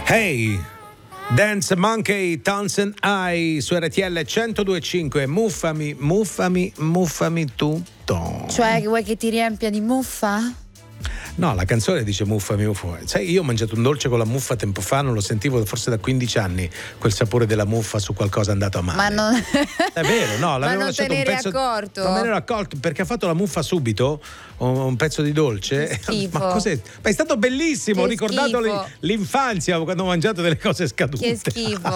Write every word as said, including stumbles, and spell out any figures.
Hey, Dance Monkey, Townsend I su R T L centodue e cinque. Muffami, muffami, muffami tutto. Cioè, vuoi che ti riempia di muffa? No, la canzone dice muffami, muffami. Sai, io ho mangiato un dolce con la muffa tempo fa, non lo sentivo forse da quindici anni, quel sapore della muffa su qualcosa è andato a male. Ma non è vero, no, ma non te ne eri pezzo... accorto? Non me ne ero accorto perché ha fatto la muffa subito, un pezzo di dolce. Schifo. Ma cos'è? Ma è stato bellissimo, ho ricordato schifo. l'infanzia quando ho mangiato delle cose scadute. Che schifo.